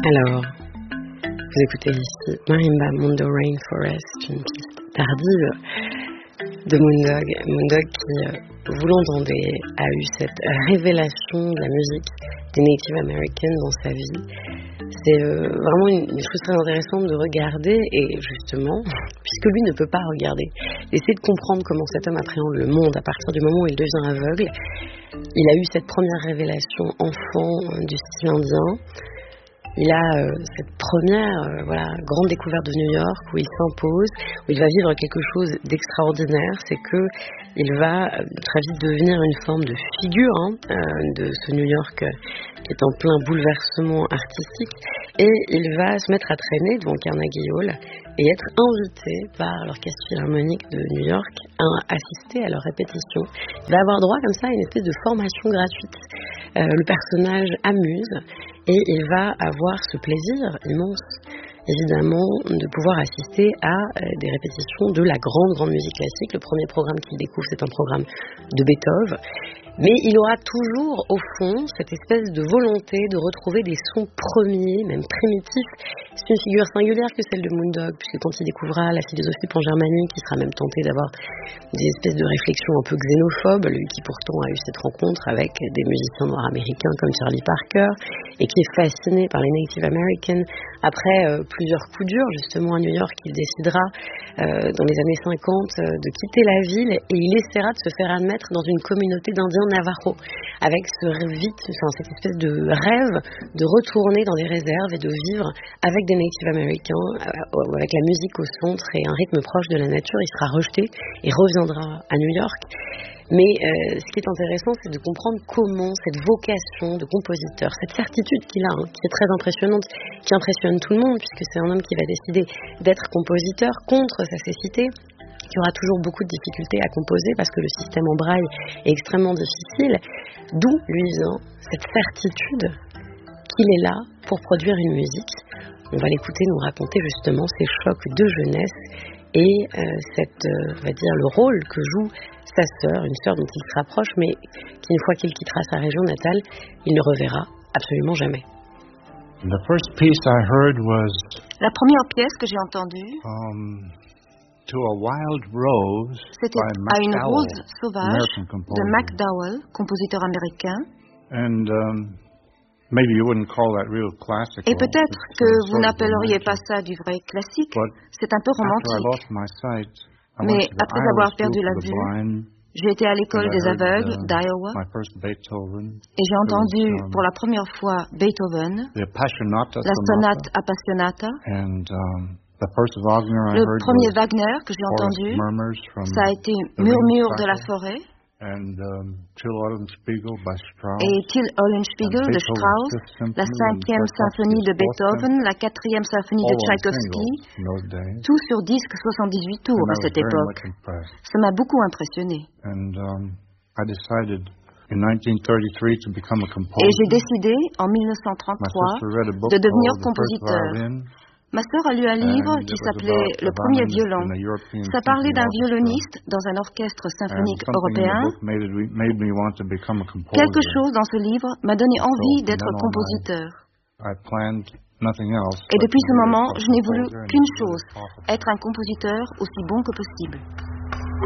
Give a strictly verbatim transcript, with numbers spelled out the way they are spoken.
Alors, vous écoutez ici Marimba Mundo Rainforest, une piste tardive de Moondog. Moondog qui, euh, vous l'entendez, a eu cette révélation de la musique des Native Americans dans sa vie. C'est euh, vraiment une, une chose très intéressante de regarder et justement, puisque lui ne peut pas regarder, essayer de comprendre comment cet homme appréhende le monde à partir du moment où il devient aveugle. Il a eu cette première révélation enfant euh, du style indien. Il a euh, cette première euh, voilà, grande découverte de New York où il s'impose, où il va vivre quelque chose d'extraordinaire, c'est que il va euh, très vite devenir une forme de figure hein, euh, de ce New York euh, qui est en plein bouleversement artistique, et il va se mettre à traîner devant Carnegie Hall et être invité par l'Orchestre Philharmonique de New York à assister à leur répétition. Il va avoir droit comme ça à une espèce de formation gratuite. Euh, le personnage amuse et il va avoir ce plaisir immense, évidemment, de pouvoir assister à euh, des répétitions de la grande, grande musique classique. Le premier programme qu'il découvre, c'est un programme de Beethoven. Mais il aura toujours, au fond, cette espèce de volonté de retrouver des sons premiers, même primitifs. C'est une figure singulière que celle de Moondog, puisque quand il découvrira la philosophie pangermanique, il sera même tenté d'avoir des espèces de réflexions un peu xénophobes, lui qui pourtant a eu cette rencontre avec des musiciens noirs américains comme Charlie Parker, et qui est fasciné par les Native Americans. Après euh, plusieurs coups durs, justement, à New York, il décidera, euh, dans les années cinquante, euh, de quitter la ville, et il essaiera de se faire admettre dans une communauté d'Indiens Navajo, avec ce vite, enfin, cette espèce de rêve de retourner dans des réserves et de vivre avec des Native Américains, euh, avec la musique au centre et un rythme proche de la nature. Il sera rejeté et reviendra à New York. Mais euh, ce qui est intéressant, c'est de comprendre comment cette vocation de compositeur, cette certitude qu'il a, hein, qui est très impressionnante, qui impressionne tout le monde, puisque c'est un homme qui va décider d'être compositeur contre sa cécité. Il y aura toujours beaucoup de difficultés à composer parce que le système en braille est extrêmement difficile, d'où lui vient cette certitude qu'il est là pour produire une musique. On va l'écouter nous raconter justement ces chocs de jeunesse et euh, cette, euh, on va dire, le rôle que joue sa sœur, une sœur dont il se rapproche, mais qui, une fois qu'il quittera sa région natale, il ne reverra absolument jamais. The first piece I heard was, La première pièce que j'ai entendue, um, To a Wild Rose, c'était by à une McDowell, rose sauvage American de composer. McDowell, compositeur américain. And um, maybe you wouldn't call that real classical. Et peut-être It's que a vous sort of n'appelleriez pas romantic. ça du vrai classique. But C'est un peu after I romantique. lost my sight, I Mais went to the après Iowa avoir School perdu for la the vue, Blind, j'ai été à l'école and I des heard, aveugles uh, d'Iowa my first Beethoven. et j'ai entendu It was, um, pour la première fois Beethoven, the Appassionata la sonate Appassionata. and um, the first Wagner I Le heard premier was Wagner que j'ai Forest entendu, Murmurs from ça a été the Murmure Ring de la Cycle, forêt and um, Till Eulenspiegel by Strauss, et Till Eulenspiegel and de Beethoven's Strauss, Fifth Symphony, la cinquième and symphonie de Tchaikovsky's Fourth Beethoven, Symphony, la quatrième symphonie de all on Tchaïkovski, singles in those days. tout sur disque soixante-dix tours And à I was cette very époque. much impressed. Ça m'a beaucoup impressionné. And um, I decided in nineteen thirty-three to become a composer. Et j'ai décidé, en My dix-neuf cent trente-trois, sister read a book de devenir called The First compositeur. Violin, Ma sœur a lu un livre and qui it was s'appelait about Le a premier violinist violon. in a European Ça parlait symphony d'un orchestra. violoniste dans un orchestre And symphonique something in the européen. book made, it, made me want to become a composer. Quelque chose dans ce livre m'a donné envie from d'être then on, compositeur. I planned nothing else Et but depuis to ce be a moment, je n'ai voulu composer and qu'une as good as chose, possible. être un compositeur aussi bon que possible.